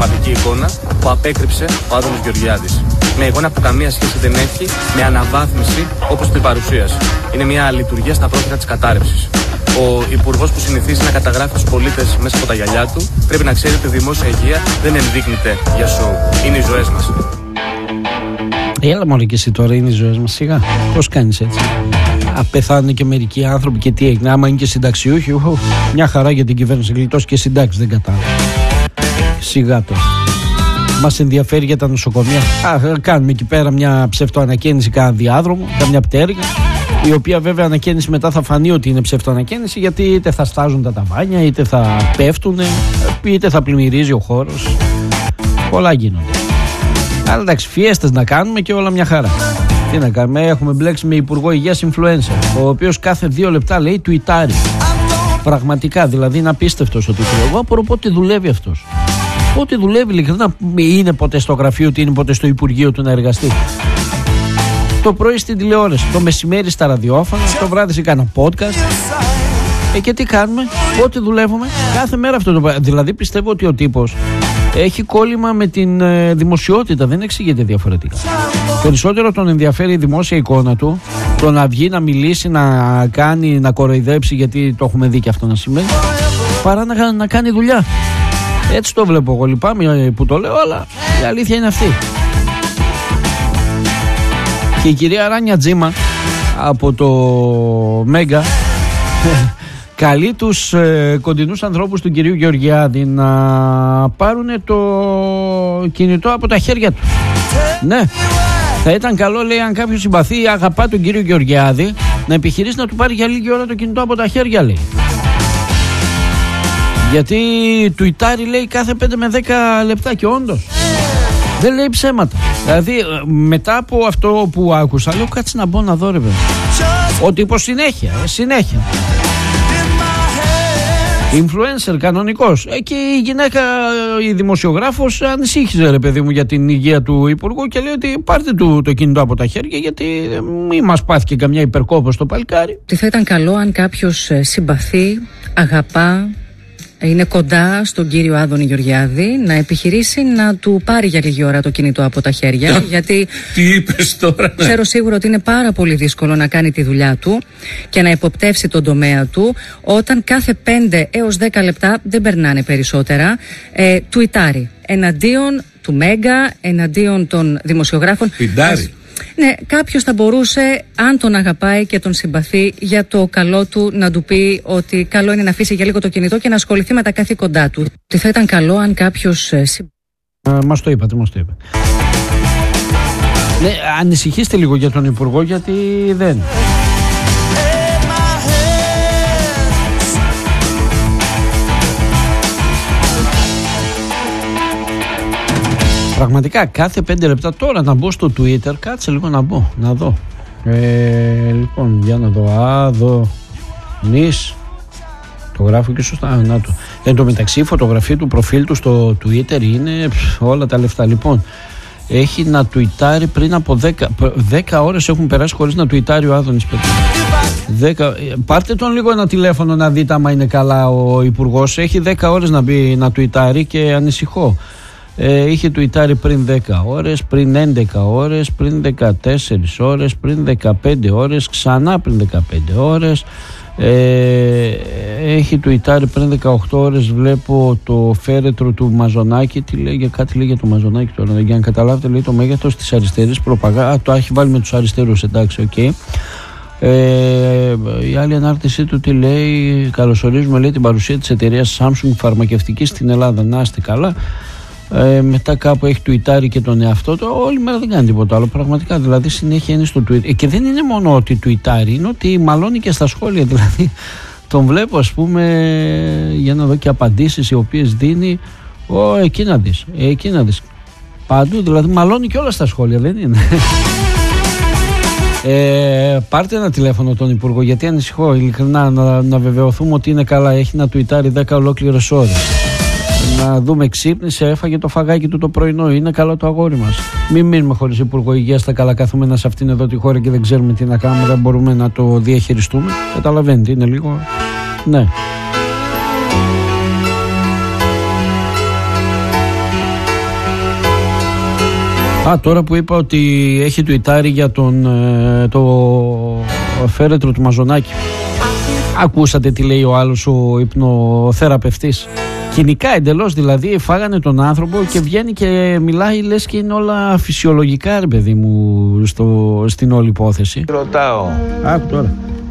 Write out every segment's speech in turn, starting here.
πραγματική εικόνα που απέκρυψε ο Άδωνης Γεωργιάδης. Μια εικόνα που καμία σχέση δεν έχει με αναβάθμιση όπως την παρουσίασε. Είναι μια λειτουργία στα πρόθυρα της κατάρρευσης. Ο υπουργός που συνηθίζει να καταγράφει τους πολίτες μέσα από τα γυαλιά του πρέπει να ξέρει ότι η δημόσια υγεία δεν ενδείκνυται για σοου. Είναι οι ζωές μας. Έλα μωρέ και εσύ τώρα, είναι οι ζωές μας, σιγά. Πώς κάνεις έτσι? Πεθάνουν και μερικοί άνθρωποι και τι έγινε? Άμα είναι και συνταξιούχοι, μια χαρά για την κυβέρνηση, γλιτώσει και συντάξει, δεν κατάλαβα. Σιγά τώρα. Μας ενδιαφέρει για τα νοσοκομεία. Κάνουμε εκεί πέρα μια ψευτοανακαίνιση, κάνα διάδρομο, καμιά πτέρυγα, η οποία βέβαια ανακαίνιση μετά θα φανεί ότι είναι ψευτοανακαίνιση, γιατί είτε θα στάζουν τα ταβάνια, είτε θα πέφτουν, είτε θα πλημμυρίζει ο χώρος. Πολλά γίνονται. Αλλά εντάξει, φιέστες να κάνουμε και όλα μια χαρά. Τι να κάνουμε, έχουμε μπλέξει με υπουργό υγείας influencer, ο οποίος κάθε 2 λεπτά λέει τουιτάρει. Πραγματικά, δηλαδή είναι απίστευτος ότι εγώ απορώ πότε δουλεύει αυτός. Πότε δουλεύει, ειλικρινά, είναι ποτέ στο γραφείο του, είναι ποτέ στο υπουργείο του να εργαστεί? Το πρωί στην τηλεόραση, το μεσημέρι στα ραδιόφωνα, το βράδυ σε κάνα podcast. Και τι κάνουμε, πότε δουλεύουμε? Κάθε μέρα αυτό το πράγμα. Δηλαδή πιστεύω ότι ο τύπος έχει κόλλημα με την δημοσιότητα, δεν εξηγείται διαφορετικά. Περισσότερο τον ενδιαφέρει η δημόσια εικόνα του, το να βγει, να μιλήσει, να κάνει, να κοροϊδέψει, γιατί το έχουμε δει και αυτό να σημαίνει, παρά να κάνει δουλειά. Έτσι το βλέπω εγώ, λυπάμαι που το λέω, αλλά η αλήθεια είναι αυτή. Και η κυρία Ράνια Τζίμα από το Μέγκα καλεί τους κοντινούς ανθρώπους του κυρίου Γεωργιάδη να πάρουν το κινητό από τα χέρια του. Ναι, θα ήταν καλό, λέει, αν κάποιος συμπαθεί ή αγαπά τον κύριο Γεωργιάδη, να επιχειρήσει να του πάρει για λίγη ώρα το κινητό από τα χέρια, λέει. Γιατί τουιτάρει, λέει, κάθε 5 με 10 λεπτά και όντως δεν λέει ψέματα. Δηλαδή μετά από αυτό που άκουσα, λέω κάτσε να μπω να δω, ρε παιδί. Ο τύπος συνέχεια influencer κανονικός. Και η γυναίκα, η δημοσιογράφος, ανησύχησε, ρε παιδί μου, για την υγεία του υπουργού και λέει ότι πάρτε του το κινητό από τα χέρια, γιατί μη μας πάθει καμιά υπερκόπωση στο παλικάρι. Τι θα ήταν καλό αν κάποιος συμπαθεί, αγαπά, είναι κοντά στον κύριο Άδωνη Γεωργιάδη, να επιχειρήσει να του πάρει για λίγη ώρα το κινητό από τα χέρια. Γιατί τι είπες τώρα? Ξέρω σίγουρα ότι είναι πάρα πολύ δύσκολο να κάνει τη δουλειά του και να υποπτεύσει τον τομέα του, όταν κάθε 5 έως 10 λεπτά, δεν περνάνε περισσότερα, τουιτάρει εναντίον του Μέγκα, εναντίον των δημοσιογράφων. Τουιτάρει. Ναι, κάποιος θα μπορούσε, αν τον αγαπάει και τον συμπαθεί, για το καλό του να του πει ότι καλό είναι να αφήσει για λίγο το κινητό και να ασχοληθεί με τα καθήκοντά του. Τι θα ήταν καλό αν κάποιος... Μας το είπατε. Ναι, ανησυχήστε λίγο για τον υπουργό, γιατί δεν... Πραγματικά κάθε 5 λεπτά, τώρα να μπω στο Twitter, κάτσε λίγο να μπω, να δω. Λοιπόν, για να δω. Νης. Το γράφω και σωστά. Να το. Εν τω μεταξύ, η φωτογραφία του προφίλ του στο Twitter είναι όλα τα λεφτά. Λοιπόν, έχει να τουιτάρει πριν από 10 ώρες έχουν περάσει χωρίς να τουιτάρει ο Άδωνης. Πάρτε τον λίγο ένα τηλέφωνο να δείτε άμα είναι καλά ο υπουργός. Έχει 10 ώρες να μπει να τουιτάρει και ανησυχώ. Είχε τουιτάρει πριν 10 ώρες, πριν 11 ώρες, πριν 14 ώρες, πριν 15 ώρες, ξανά πριν 15 ώρες. Έχει τουιτάρει πριν 18 ώρες. Βλέπω το φέρετρο του Μαζονάκη. Τι λέει, κάτι λέει για το Μαζονάκη τώρα, για να καταλάβετε, λέει το μέγεθος της αριστερής προπαγάνδας. Το έχει βάλει με τους αριστερούς, εντάξει, οκ. Η άλλη ανάρτησή του τι λέει? Καλωσορίζουμε, λέει, την παρουσία της εταιρείας Samsung φαρμακευτικής στην Ελλάδα. Να είστε καλά. Μετά κάπου έχει τουιτάρει και τον εαυτό του. Όλη μέρα δεν κάνει τίποτα άλλο. Πραγματικά, δηλαδή συνέχεια είναι στο Twitter. Και δεν είναι μόνο ότι τουιτάρει, είναι ότι μαλώνει και στα σχόλια. Δηλαδή τον βλέπω, ας πούμε, για να δω και απαντήσεις οι οποίες δίνει. Εκεί να δεις. Παντού, δηλαδή μαλώνει και όλα στα σχόλια, δεν είναι? Πάρτε ένα τηλέφωνο τον υπουργό, γιατί ανησυχώ ειλικρινά, να βεβαιωθούμε ότι είναι καλά. Έχει να τουιτάρει 10 ολόκληρες ώρες. Να δούμε, ξύπνησε, έφαγε το φαγάκι του το πρωινό. Είναι καλό το αγόρι μας. Μην μείνουμε χωρίς υπουργό υγείας στα καλά καθούμενα σε αυτήν εδώ τη χώρα και δεν ξέρουμε τι να κάνουμε, δεν μπορούμε να το διαχειριστούμε. Καταλαβαίνετε, είναι λίγο. Ναι. Τώρα που είπα ότι έχει τουιτάρει για το φέρετρο του Μαζονάκη. Ακούσατε τι λέει ο άλλος ο υπνοθεραπευτής? Κοινικά εντελώς, δηλαδή φάγανε τον άνθρωπο και βγαίνει και μιλάει λες και είναι όλα φυσιολογικά, ρε παιδί μου, στην όλη υπόθεση. Ρωτάω. Άκου τώρα.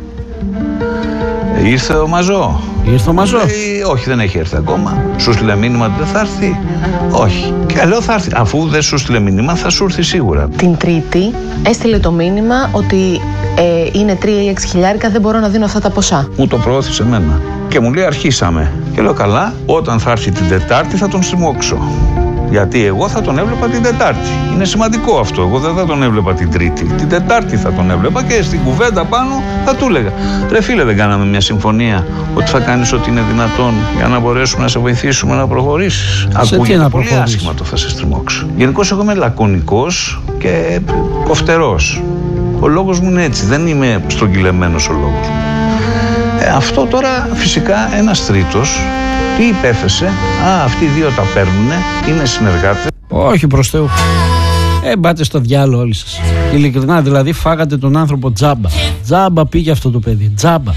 Ήρθε ο Μαζό? Ήρθε ο Μαζό? Όχι, δεν έχει έρθει ακόμα. Σου στείλε μήνυμα ότι δεν θα έρθει? Όχι. Και λέω θα έρθει. Αφού δεν σου στείλε μήνυμα, θα σου έρθει σίγουρα. Την Τρίτη έστειλε το μήνυμα ότι είναι 3 ή 6 χιλιάρικα, δεν μπορώ να δίνω αυτά τα ποσά. Μου το προώθησε εμένα. Και μου λέει αρχίσαμε. Και λέω καλά, όταν θα έρθει την Τετάρτη θα τον στριμώξω. Γιατί εγώ θα τον έβλεπα την Τετάρτη. Είναι σημαντικό αυτό. Εγώ δεν θα τον έβλεπα την Τρίτη. Την Τετάρτη θα τον έβλεπα και στην κουβέντα πάνω θα του έλεγα: ρε φίλε, δεν κάναμε μια συμφωνία ότι θα κάνεις ό,τι είναι δυνατόν για να μπορέσουμε να σε βοηθήσουμε να προχωρήσεις? Ακούγεται πολύ άσχημα το θα σε στριμώξω. Γενικώς εγώ είμαι λακωνικός και κοφτερός. Ο λόγος μου είναι έτσι. Δεν είμαι στρογγυλεμένος ο λόγος μου. Αυτό τώρα φυσικά ένας τρίτος. Τι υπέθεσε? Αυτοί οι δύο τα παίρνουνε, είναι συνεργάτες. Όχι προς Θεού. Μπάτε στο διάλογο όλοι σας. Ειλικρινά, δηλαδή φάγατε τον άνθρωπο τζάμπα. Τζάμπα πήγε αυτό το παιδί, τζάμπα.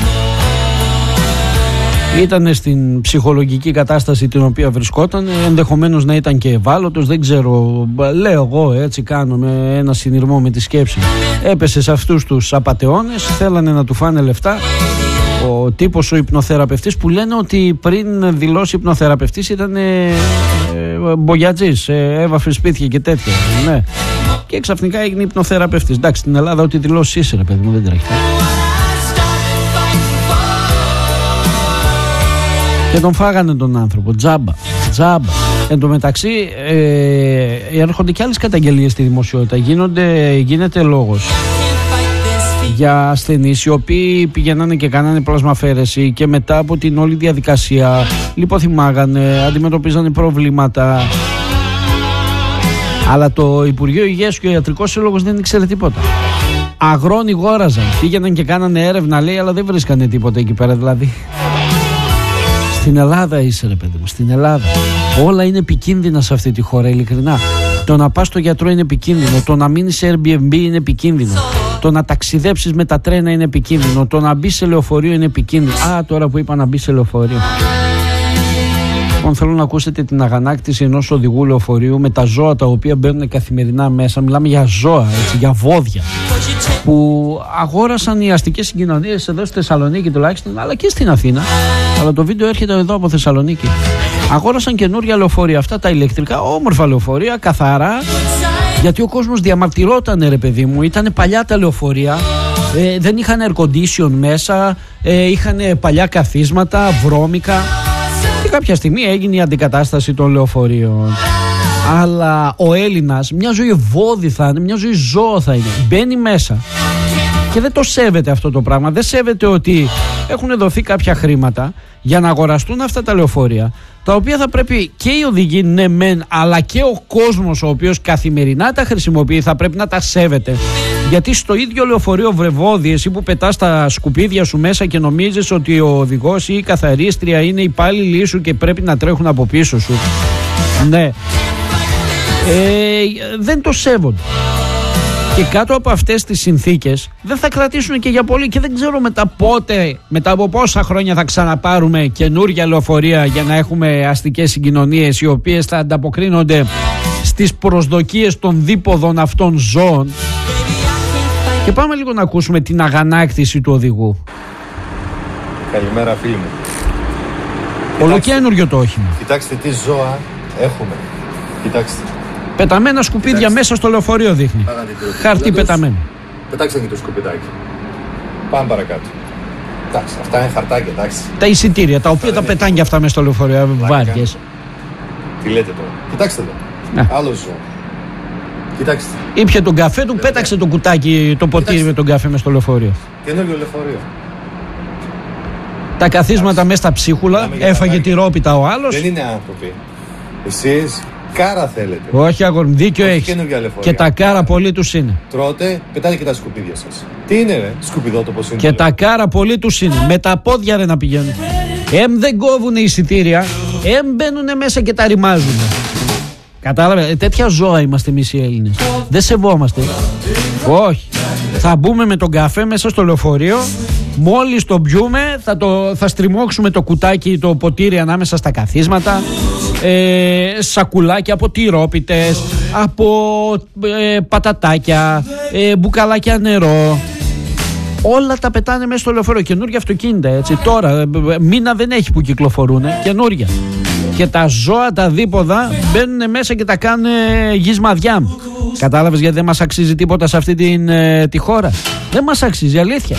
Ήτανε στην ψυχολογική κατάσταση την οποία βρισκόταν, ενδεχομένως να ήταν και ευάλωτος, δεν ξέρω, λέω εγώ έτσι, κάνω με ένα συνειρμό με τη σκέψη. Έπεσε σε αυτούς τους απατεώνες, θέλανε να του φάνε λεφτά. Ο τύπος ο υπνοθεραπευτής που λένε ότι πριν δηλώσει υπνοθεραπευτής ήταν μπογιατζής, έβαφε σπίτια και τέτοια. Ναι. Και ξαφνικά έγινε υπνοθεραπευτής. Εντάξει, στην Ελλάδα ό,τι δηλώσει είσαι, ρε παιδί μου, δεν τρέχει. Και τον φάγανε τον άνθρωπο, τζάμπα. Εν τω μεταξύ έρχονται και άλλες καταγγελίες στη δημοσιότητα. Γίνεται λόγος για ασθενείς οι οποίοι πηγαίνανε και κάνανε πλασμαφαίρεση και μετά από την όλη διαδικασία λιποθυμάγανε, αντιμετωπίζανε προβλήματα, αλλά το Υπουργείο Υγείας και ο Ιατρικός Σύλλογος δεν ήξερε τίποτα. Αγρόνι γόραζαν, πήγαιναν και κάνανε έρευνα, λέει, αλλά δεν βρίσκανε τίποτα εκεί πέρα. Δηλαδή στην Ελλάδα είσαι, ρε παιδί μου, στην Ελλάδα όλα είναι επικίνδυνα σε αυτή τη χώρα, ειλικρινά. Το να πας στο γιατρό είναι επικίνδυνο, το να μείνεις σε Airbnb είναι επικίνδυνο, το να ταξιδέψεις με τα τρένα είναι επικίνδυνο, το να μπεις σε λεωφορείο είναι επικίνδυνο. Τώρα που είπα να μπεις σε λεωφορείο. Λοιπόν, θέλω να ακούσετε την αγανάκτηση ενός οδηγού λεωφορείου με τα ζώα τα οποία μπαίνουν καθημερινά μέσα. Μιλάμε για ζώα, έτσι, για βόδια, που αγόρασαν οι αστικές συγκοινωνίες εδώ στη Θεσσαλονίκη τουλάχιστον, αλλά και στην Αθήνα. Αλλά το βίντεο έρχεται εδώ από Θεσσαλονίκη. Αγόρασαν καινούρια λεωφορεία, αυτά τα ηλεκτρικά, όμορφα λεωφορεία, καθαρά, γιατί ο κόσμος διαμαρτυρότανε, ρε παιδί μου. Ήτανε παλιά τα λεωφορεία, δεν είχαν air condition μέσα, είχαν παλιά καθίσματα, βρώμικα, και κάποια στιγμή έγινε η αντικατάσταση των λεωφορείων. Αλλά ο Έλληνας μια ζωή βόδι θα είναι, μια ζωή ζώο θα είναι. Μπαίνει μέσα και δεν το σέβεται αυτό το πράγμα. Δεν σέβεται ότι έχουν δοθεί κάποια χρήματα για να αγοραστούν αυτά τα λεωφορεία, τα οποία θα πρέπει και οι οδηγοί, ναι μεν, αλλά και ο κόσμος ο οποίος καθημερινά τα χρησιμοποιεί θα πρέπει να τα σέβεται. Γιατί στο ίδιο λεωφορείο βρεβόδι, εσύ που πετάς τα σκουπίδια σου μέσα και νομίζεις ότι ο οδηγός ή η καθαρίστρια είναι υπάλληλοι σου και πρέπει να τρέχουν από πίσω σου, ναι, δεν το σέβονται. Και κάτω από αυτές τις συνθήκες δεν θα κρατήσουν και για πολύ, και δεν ξέρω μετά από πόσα χρόνια θα ξαναπάρουμε καινούργια λεωφορεία για να έχουμε αστικές συγκοινωνίες οι οποίες θα ανταποκρίνονται στις προσδοκίες των δίποδων αυτών ζώων. Και πάμε λίγο να ακούσουμε την αγανάκτηση του οδηγού. Καλημέρα, φίλοι μου. Ολοκένουργιο το όχημα. Κοιτάξτε τι ζώα έχουμε. Κοιτάξτε. Πεταμένα σκουπίδια μέσα στο λεωφορείο δείχνει. Χαρτί πεταμένο. Πετάξτε και το σκουπιδάκι. Πάμε παρακάτω. Εντάξει, αυτά είναι χαρτάκια, εντάξει. Τα εισιτήρια, τα οποία τα πετάνε και αυτά μέσα στο λεωφορείο. Βάριες. Τι λέτε τώρα. Κοιτάξτε εδώ. Άλλο ζώο. Κοιτάξτε. Ήπια τον καφέ του, πέταξε το κουτάκι, το ποτήρι με τον καφέ μέσα στο λεωφορείο. Καινούριο λεωφορείο. Τα καθίσματα μέσα στα ψίχουλα, έφαγε τη ρόπιτα ο άλλος. Δεν είναι άνθρωποι. Εσείς κάρα θέλετε. Όχι, αγόρι μου, δίκιο έχεις. Και τα κάρα πολύ τους είναι. Τρώτε, πετάτε και τα σκουπίδια σας. Τι είναι, ρε, σκουπιδότοπος είναι. Και τα κάρα πολύ τους είναι. Με τα πόδια, ρε, να πηγαίνουν. Δεν κόβουνε εισιτήρια, μπαίνουνε μέσα και τα ρημάζουνε. Κατάλαβε, τέτοια ζώα είμαστε εμείς οι Έλληνες. Δεν σεβόμαστε. Όχι. Θα μπούμε με τον καφέ μέσα στο λεωφορείο. Μόλις το πιούμε θα στριμώξουμε το κουτάκι, το ποτήρι ανάμεσα στα καθίσματα, σακουλάκια από τυρόπιτες, από πατατάκια, μπουκαλάκια νερό. Όλα τα πετάνε μέσα στο λεωφορείο. Καινούργια αυτοκίνητα, έτσι. Τώρα, μήνα δεν έχει που κυκλοφορούν. Καινούργια. Και τα ζώα τα δίποδα μπαίνουν μέσα και τα κάνουν γης μαδιά. Κατάλαβες γιατί δεν μας αξίζει τίποτα σε αυτή τη χώρα? Δεν μας αξίζει, αλήθεια.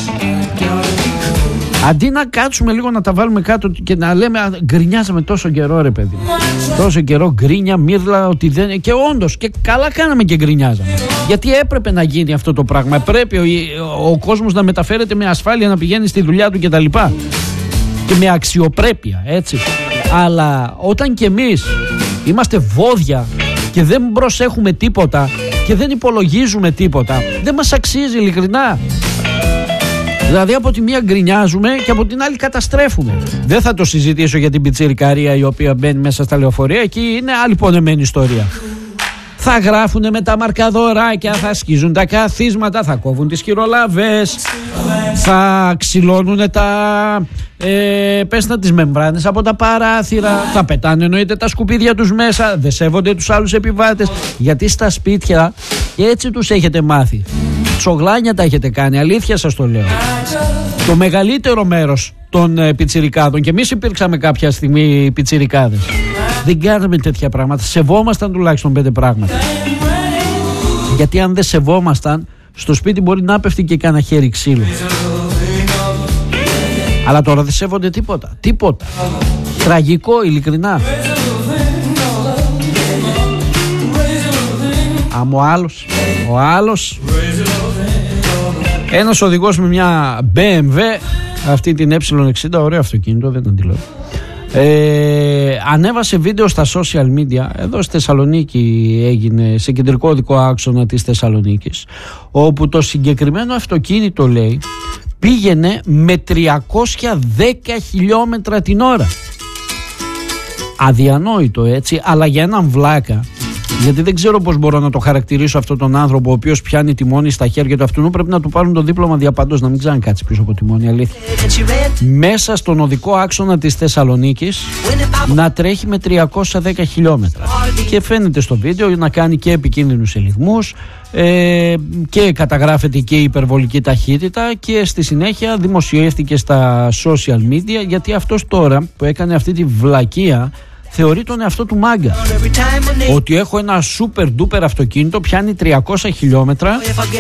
Αντί να κάτσουμε λίγο να τα βάλουμε κάτω και να λέμε γκρινιάζαμε τόσο καιρό, ρε παιδί. Τόσο καιρό γκρίνια, μύρλα, ότι δεν. Και όντως, και καλά κάναμε και γκρινιάζαμε. Γιατί έπρεπε να γίνει αυτό το πράγμα. Πρέπει ο κόσμος να μεταφέρεται με ασφάλεια, να πηγαίνει στη δουλειά του κτλ. Και με αξιοπρέπεια, έτσι. Αλλά όταν κι εμείς είμαστε βόδια και δεν προσέχουμε τίποτα και δεν υπολογίζουμε τίποτα, δεν μας αξίζει, ειλικρινά. Δηλαδή από τη μία γκρινιάζουμε και από την άλλη καταστρέφουμε. Δεν θα το συζητήσω για την πιτσιρικαρία η οποία μπαίνει μέσα στα λεωφορεία. Εκεί είναι άλλη πονεμένη ιστορία. Θα γράφουνε με τα μαρκαδωράκια, θα σκίζουν τα καθίσματα, θα κόβουν τις χειρολαβές, θα ξυλώνουνε τις μεμβράνες από τα παράθυρα, θα πετάνε εννοείται τα σκουπίδια τους μέσα, δεν σέβονται τους άλλους επιβάτες. Γιατί στα σπίτια έτσι τους έχετε μάθει. Τσογλάνια τα έχετε κάνει, αλήθεια σας το λέω. Το μεγαλύτερο μέρος των πιτσιρικάδων, και εμείς υπήρξαμε κάποια στιγμή πιτσιρικάδες, δεν κάναμε τέτοια πράγματα. Σεβόμασταν τουλάχιστον 5 πράγματα. Γιατί αν δεν σεβόμασταν, στο σπίτι μπορεί να πέφτει και κάνα χέρι ξύλο. Αλλά τώρα δεν σέβονται τίποτα. Τίποτα. Τραγικό, ειλικρινά. Ο άλλος ένας οδηγός με μια BMW, αυτή την E60, ωραίο αυτοκίνητο, δεν αντιλέω, ανέβασε βίντεο στα social media. Εδώ στη Θεσσαλονίκη έγινε, σε κεντρικό οδικό άξονα της Θεσσαλονίκης, όπου το συγκεκριμένο αυτοκίνητο, λέει, πήγαινε με 310 χιλιόμετρα την ώρα. Αδιανόητο, έτσι, αλλά για έναν βλάκα. Γιατί δεν ξέρω πώς μπορώ να το χαρακτηρίσω αυτόν τον άνθρωπο, ο οποίος πιάνει τιμόνι στα χέρια του αυτού. Πρέπει να του πάρουν το δίπλωμα διαπαντός, να μην ξανακάτσει πίσω από τιμόνι, αλήθεια. Μέσα στον οδικό άξονα της Θεσσαλονίκης να τρέχει με 310 χιλιόμετρα. Και φαίνεται στο βίντεο να κάνει και επικίνδυνους ελιγμούς και καταγράφεται και η υπερβολική ταχύτητα, και στη συνέχεια δημοσιεύτηκε στα social media, γιατί αυτός τώρα που έκανε αυτή τη βλακεία θεωρεί τον εαυτό του μάγκα. Ότι έχω ένα super duper αυτοκίνητο, πιάνει 300 χιλιόμετρα,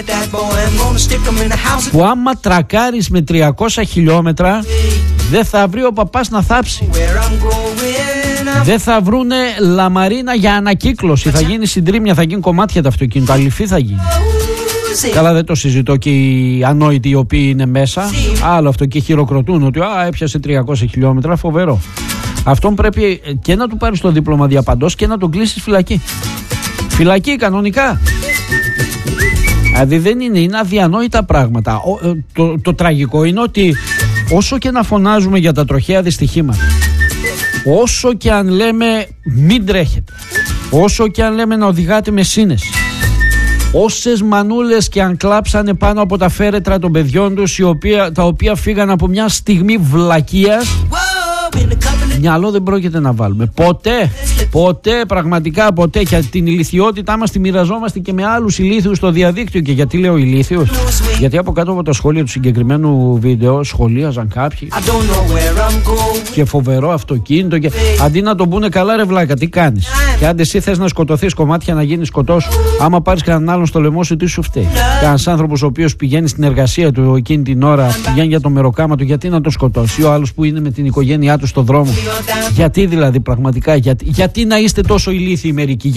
που άμα τρακάρεις με 300 χιλιόμετρα δεν θα βρει ο παπάς να θάψει. Δεν θα βρούνε λαμαρίνα για ανακύκλωση. Θα γίνει συντρίμμια, θα γίνει κομμάτια το αυτοκίνητο, αληφή θα γίνει. Καλά, δεν το συζητώ, και οι ανόητοι οι οποίοι είναι μέσα, άλλο αυτό, και χειροκροτούν ότι έπιασε 300 χιλιόμετρα, φοβερό. Αυτόν πρέπει και να του πάρεις το δίπλωμα διαπαντός και να τον κλείσεις φυλακή. Φυλακή κανονικά. Δηλαδή δεν είναι αδιανόητα πράγματα. Το τραγικό είναι ότι όσο και να φωνάζουμε για τα τροχαία δυστυχήματα, όσο και αν λέμε μην τρέχετε, όσο και αν λέμε να οδηγάτε με σύνεση, όσες μανούλες και αν κλάψανε πάνω από τα φέρετρα των παιδιών τους, τα οποία φύγαν από μια στιγμή βλακείας, μυαλό δεν πρόκειται να βάλουμε. Ποτέ, πραγματικά ποτέ. Και την ηλιθιότητά μας τη μοιραζόμαστε και με άλλους ηλίθιους στο διαδίκτυο. Και γιατί λέω ηλίθιους? Γιατί από κάτω από τα σχόλια του συγκεκριμένου βίντεο σχολίαζαν κάποιοι και φοβερό αυτοκίνητο, και αντί να τον πούνε καλά, ρε βλάκα, τι κάνεις? Και άντε εσύ θες να σκοτωθείς κομμάτια, να γίνεις σκοτώσου. Άμα πάρεις κανέναν άλλον στο λαιμό σου, τι σου φταίει? Κανένας άνθρωπος ο οποίος πηγαίνει στην εργασία του εκείνη την ώρα, πηγαίνει για το μεροκάμα του, γιατί να το σκοτώσει? Ο άλλος που είναι με την οικογένειά του στον δρόμο. Γιατί δηλαδή, πραγματικά, γιατί να είστε τόσο ηλίθιοι μερικοί?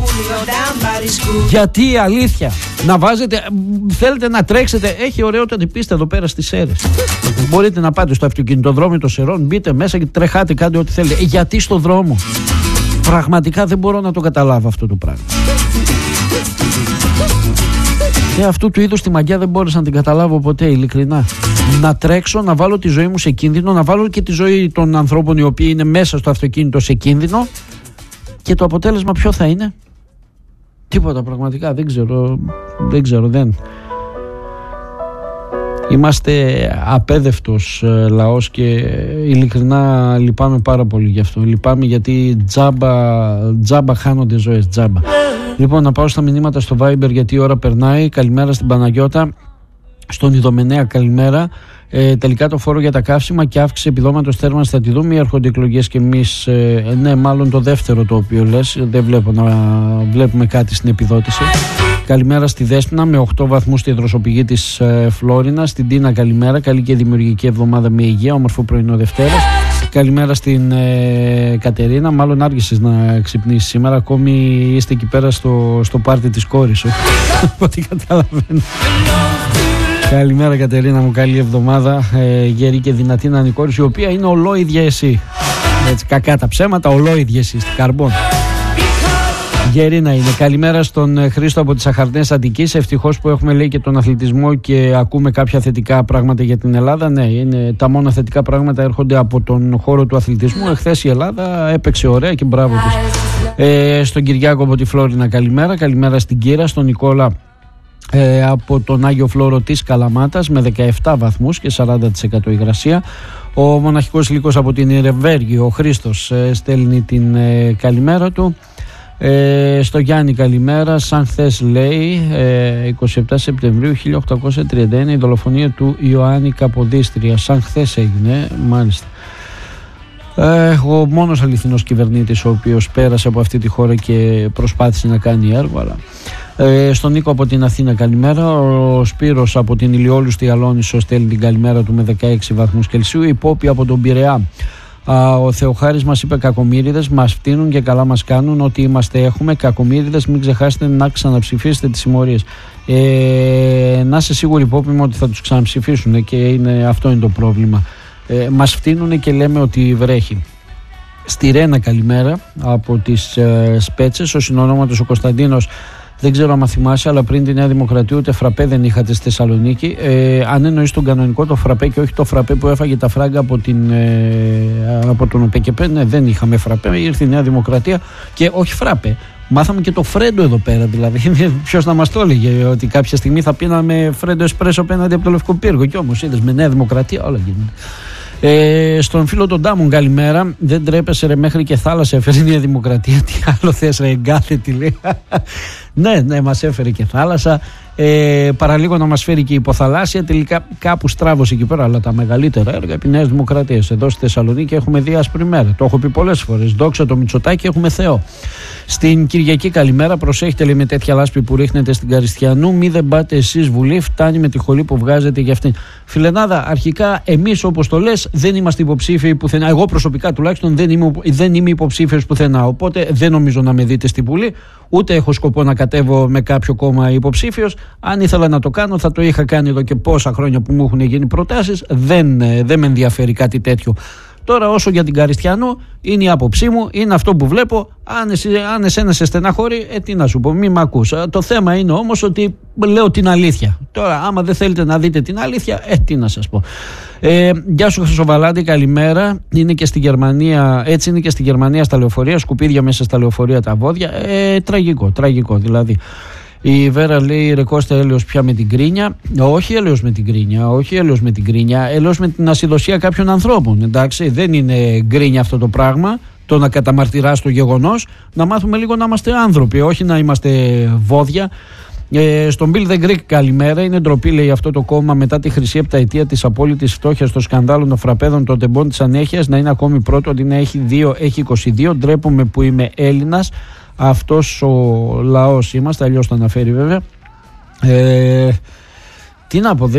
Γιατί αλήθεια να βάζετε, θέλετε να τρέξετε? Έχει ωραιότατη πίστα εδώ πέρα στις Σέρρες. Μπορείτε να πάτε στο αυτοκινητοδρόμιο των Σερών, μπείτε μέσα και τρεχάτε, κάντε ό,τι θέλετε. Γιατί στο δρόμο? Πραγματικά δεν μπορώ να το καταλάβω αυτό το πράγμα. Αυτού του είδους τη μαγιά δεν μπόρεσα να την καταλάβω ποτέ, ειλικρινά. Να τρέξω, να βάλω τη ζωή μου σε κίνδυνο, να βάλω και τη ζωή των ανθρώπων οι οποίοι είναι μέσα στο αυτοκίνητο σε κίνδυνο, Και το αποτέλεσμα ποιο θα είναι? Τίποτα πραγματικά, δεν ξέρω. Είμαστε απέδευτος λαός και ειλικρινά λυπάμαι πάρα πολύ γι' αυτό. Λυπάμαι γιατί τζάμπα χάνονται ζωές, τζάμπα. Λοιπόν, να πάω στα μηνύματα στο Viber γιατί η ώρα περνάει. Καλημέρα στην Παναγιώτα, στον Ιδωμενέα καλημέρα. Τελικά το φόρο για τα καύσιμα και αύξηση επιδόματος θέρμανσης θα τη δούμε ή έρχονται εκλογές και εμείς? Ναι, μάλλον το δεύτερο το οποίο λες. Δεν βλέπω να βλέπουμε κάτι στην επιδότηση. Καλημέρα στη Δέσποινα με 8 βαθμούς στη δροσοπηγή της Φλόρινα. Στην Τίνα καλημέρα. Καλή και δημιουργική εβδομάδα με υγεία. Όμορφο πρωινό Δευτέρα. Καλημέρα στην Κατερίνα. Μάλλον άργησες να ξυπνήσεις σήμερα. Ακόμη είστε εκεί πέρα στο πάρτι της κόρης σου. Ό,τι καταλαβαίνω. Καλημέρα Κατερίνα μου, καλή εβδομάδα. Γερή και δυνατή να είναι η κόρη σου, η οποία είναι ολόιδια εσύ. Έτσι, κακά τα ψέματα, ολόιδια εσύ στην Καρμπόν. Γερή να είναι. Καλημέρα στον Χρήστο από τις Αχαρνές Αττικής. Ευτυχώς που έχουμε, λέει, και τον αθλητισμό και ακούμε κάποια θετικά πράγματα για την Ελλάδα. Ναι, είναι τα μόνα θετικά πράγματα έρχονται από τον χώρο του αθλητισμού. Εχθές η Ελλάδα έπαιξε ωραία και μπράβο της. Στον Κυριάκο από τη Φλόρινα καλημέρα. Καλημέρα στην Κύρα, στον Νικόλα από τον Άγιο Φλόρο της Καλαμάτας με 17 βαθμούς και 40% υγρασία. Ο μοναχικός Λύκος από την Ιρεβέργη, ο Χρήστος, στέλνει την καλημέρα του. Στο Γιάννη καλημέρα. Σαν χθες, λέει, 27 Σεπτεμβρίου 1831 η δολοφονία του Ιωάννη Καποδίστρια. Σαν χθες έγινε, μάλιστα. Ο μόνος αληθινός κυβερνήτης ο οποίος πέρασε από αυτή τη χώρα και προσπάθησε να κάνει έργο. Αλλά στον Νίκο από την Αθήνα καλημέρα. Ο Σπύρος από την Ηλιόλουστη Αλόνισο στέλνει την καλημέρα του με 16 βαθμούς Κελσίου. Η Πόπη από τον Πειραιά. Ο Θεοχάρης μας είπε: κακομοίριδες μας φτύνουν και καλά μας κάνουν. Ό,τι είμαστε έχουμε. Κακομοίριδες, μην ξεχάσετε να ξαναψηφίσετε τις συμμορίες. Να είσαι σίγουροι, Πόπη μου, ότι θα τους ξαναψηφίσουν και αυτό είναι το πρόβλημα. Μας φτύνουν και λέμε ότι βρέχει. Στη Ρένα καλημέρα από τις Σπέτσες. Ο συνονόματος ο Κωνσταντίνος. Δεν ξέρω αν θυμάσαι, αλλά πριν τη Νέα Δημοκρατία ούτε φραπέ δεν είχατε στη Θεσσαλονίκη. Αν εννοείς τον κανονικό το φραπέ και όχι το φραπέ που έφαγε τα φράγκα από τον ΟΠΕΚΕΠΕ, ναι, δεν είχαμε φραπέ. Ήρθε η Νέα Δημοκρατία και όχι φραπέ. Μάθαμε και το φρέντο εδώ πέρα. Δηλαδή, ποιος να μας το έλεγε ότι κάποια στιγμή θα πίναμε φρέντο εσπρέσο απέναντι από το Λευκό Πύργο. Και όμως είδες, με Νέα Δημοκρατία όλα γίνονται. Στον φίλο τον Ντάμον καλημέρα. Δεν τρέπεσαι, ρε, μέχρι και θάλασσα έφερε η Νέα Δημοκρατία. Τι άλλο θες, ρε, εγκάθετη, λέει. Ναι, μας έφερε και θάλασσα. Παραλίγο να μας φέρει και υποθαλάσσια. Τελικά κάπου στράβωσε εκεί πέρα. Αλλά τα μεγαλύτερα έργα επί Νέας Δημοκρατίας. Εδώ στη Θεσσαλονίκη έχουμε δει άσπρη μέρα. Το έχω πει πολλές φορές. Δόξα το Μητσοτάκη, έχουμε Θεό. Στην Κυριακή καλημέρα. Προσέχετε, λέει, με τέτοια λάσπη που ρίχνετε στην Καριστιανού. Μη δεν πάτε εσείς Βουλή. Φτάνει με τη χολή που βγάζετε για αυτήν. Φιλενάδα, αρχικά εμείς, όπως το λες, δεν είμαστε υποψήφιοι πουθενά. Εγώ προσωπικά τουλάχιστον δεν είμαι υποψήφιος πουθενά. Οπότε δεν νομίζω να με δείτε στη Βουλή. Ούτε έχω σκοπό να κατέβω με κάποιο κόμμα υποψήφιος. Αν ήθελα να το κάνω, θα το είχα κάνει εδώ και πόσα χρόνια που μου έχουν γίνει προτάσεις. Δεν με ενδιαφέρει κάτι τέτοιο. Τώρα, όσο για την Καριστιανού, είναι η άποψή μου, είναι αυτό που βλέπω. Αν εσένα σε στεναχωρεί, τι να σου πω, μη μ' ακούς. Το θέμα είναι όμως ότι λέω την αλήθεια. Τώρα, άμα δεν θέλετε να δείτε την αλήθεια, τι να σας πω. Γεια σου Χρυσοβαλάντη, καλημέρα. Είναι και στη Γερμανία, έτσι είναι και στη Γερμανία στα λεωφορεία, σκουπίδια μέσα στα λεωφορεία τα βόδια. Τραγικό δηλαδή. Η Βέρα λέει: ρε Κώστα, έλεος πια με την κρίνια. Όχι έλεος με την κρίνια, έλεος με την ασυδοσία κάποιων ανθρώπων. Εντάξει, δεν είναι γκρίνια αυτό το πράγμα. Το να καταμαρτυράς το γεγονός, να μάθουμε λίγο να είμαστε άνθρωποι, όχι να είμαστε βόδια. Στον Bill the Greek καλημέρα. Είναι ντροπή, λέει, αυτό το κόμμα μετά τη χρυσή επταετία της απόλυτης φτώχειας, των σκανδάλων των φραπέδων, των τεμπών της ανέχειας, να είναι ακόμη πρώτο, ότι να έχει 22. Ντρέπομαι που είμαι Έλληνας. Αυτός ο λαός είμαστε, αλλιώς το αναφέρει βέβαια. Τι να πω,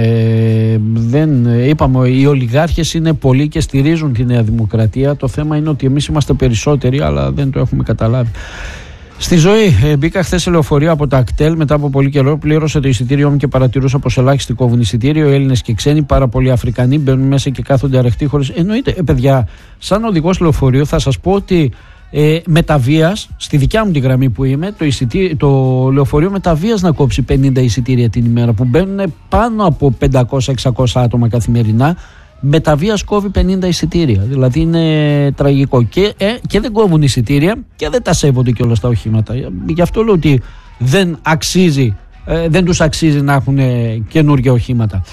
είπαμε, οι ολιγάρχες είναι πολλοί και στηρίζουν τη Νέα Δημοκρατία. Το θέμα είναι ότι εμείς είμαστε περισσότεροι, αλλά δεν το έχουμε καταλάβει. Στη ζωή, μπήκα χθες σε λεωφορείο από τα ακτέλ. Μετά από πολύ καιρό πλήρωσα το εισιτήριό μου και παρατηρούσα πως ελάχιστοι κόβουν εισιτήριο. Έλληνες και ξένοι, πάρα πολλοί Αφρικανοί μπαίνουν μέσα και κάθονται αραχτοί χωρίς. Εννοείται, παιδιά, σαν οδηγός λεωφορείου θα σας πω ότι μεταβίας, στη δικιά μου τη γραμμή που είμαι, το λεωφορείο μεταβίας να κόψει 50 εισιτήρια την ημέρα, που μπαίνουν πάνω από 500-600 άτομα καθημερινά. με τα βίας κόβει 50 εισιτήρια. Δηλαδή είναι τραγικό. Και δεν κόβουν εισιτήρια και δεν τα σέβονται και όλα στα οχήματα. Γι' αυτό λέω ότι δεν τους αξίζει να έχουν καινούργια οχήματα.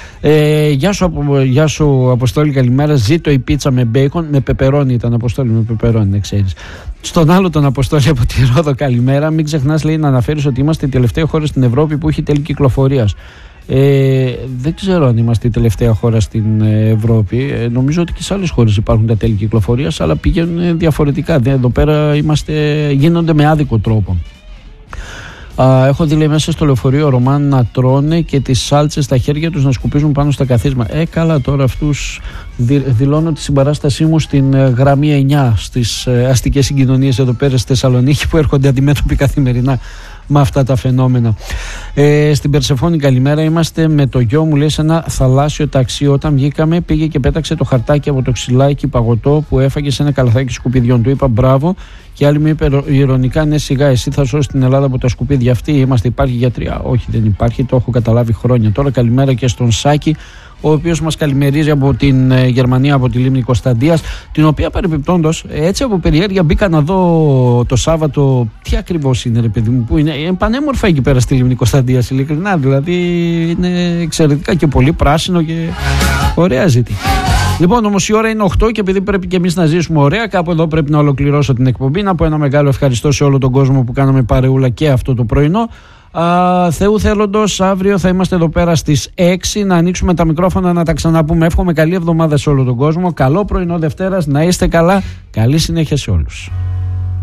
Γεια σου Αποστόλη, καλημέρα. Ζήτω η πίτσα με μπέικον, με πεπερόνι ήταν, Αποστόλη, με πεπερόνι, δεν ξέρεις. Στον άλλο τον Αποστόλη από τη Ρόδο, καλημέρα. Μην ξεχνάς, λέει, να αναφέρεις ότι είμαστε η τελευταία χώρα στην Ευρώπη που έχει τέλη κυκλοφορίας. Δεν ξέρω αν είμαστε η τελευταία χώρα στην Ευρώπη. Νομίζω ότι και σε άλλες χώρες υπάρχουν τα τέλη κυκλοφορίας, αλλά πηγαίνουν διαφορετικά. Εδώ πέρα γίνονται με άδικο τρόπο. Έχω δει, λέει, μέσα στο λεωφορείο Ρωμάν να τρώνε και τις σάλτσες στα χέρια τους να σκουπίζουν πάνω στα καθίσματα. Καλά, τώρα αυτούς δηλώνω τη συμπαράστασή μου στην γραμμή 9 στις αστικές συγκοινωνίες εδώ πέρα στη Θεσσαλονίκη, που έρχονται αντιμέτωποι καθημερινά με αυτά τα φαινόμενα. Στην Περσεφόνη, καλημέρα. Είμαστε με το γιο μου, λέει, σε ένα θαλάσσιο ταξί. Όταν βγήκαμε, πήγε και πέταξε το χαρτάκι από το ξυλάκι παγωτό που έφαγε σε ένα καλαθάκι σκουπιδιών. Του είπα μπράβο, και άλλη μου είπε ηρωνικά, ναι, σιγά, εσύ θα σώσει την Ελλάδα από τα σκουπίδια. Αυτή είμαστε, υπάρχει γιατρία? Όχι, δεν υπάρχει, το έχω καταλάβει χρόνια τώρα. Καλημέρα και στον Σάκη, ο οποίος μας καλημερίζει από την Γερμανία, από τη λίμνη Κωνσταντίας, την οποία παρεμπιπτόντως, έτσι από περιέργεια μπήκα να δω το Σάββατο τι ακριβώς είναι, ρε παιδί μου, που είναι πανέμορφα εκεί πέρα στη λίμνη Κωνσταντίας, ειλικρινά, δηλαδή είναι εξαιρετικά και πολύ πράσινο και ωραία ζήτη. Λοιπόν, όμως η ώρα είναι 8 και επειδή πρέπει και εμείς να ζήσουμε ωραία, κάπου εδώ πρέπει να ολοκληρώσω την εκπομπή. Να πω ένα μεγάλο ευχαριστώ σε όλο τον κόσμο που κάναμε παρεούλα και αυτό το πρωινό. Θεού θέλοντος, αύριο θα είμαστε εδώ πέρα στις 6 να ανοίξουμε τα μικρόφωνα, να τα ξαναπούμε. Εύχομαι καλή εβδομάδα σε όλο τον κόσμο. Καλό πρωινό Δευτέρας, να είστε καλά. Καλή συνέχεια σε όλους.